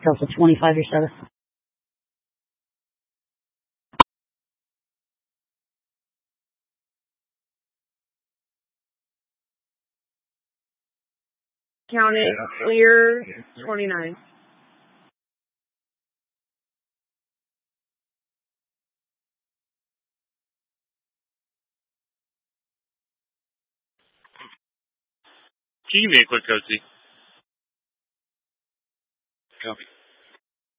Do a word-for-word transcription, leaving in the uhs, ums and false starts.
Delta twenty-five, your status. Count it clear twenty-nine. Can you give me a quick code, C? Copy.